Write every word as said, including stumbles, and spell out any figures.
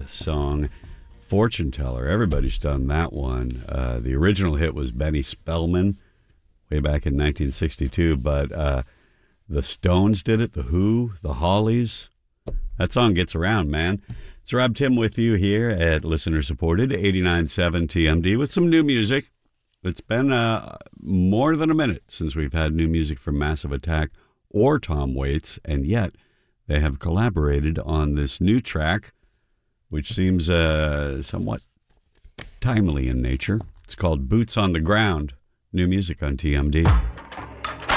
song, Fortune Teller. Everybody's done that one. Uh, the original hit was Benny Spellman way back in nineteen sixty-two, but uh, the Stones did it, the Who, the Hollies. That song gets around, man. It's Rob Tim with you here at listener-supported eighty-nine point seven T M D with some new music. It's been uh, more than a minute since we've had new music from Massive Attack or Tom Waits, and yet they have collaborated on this new track, which seems uh, somewhat timely in nature. It's called Boots on the Ground. New music on T M D.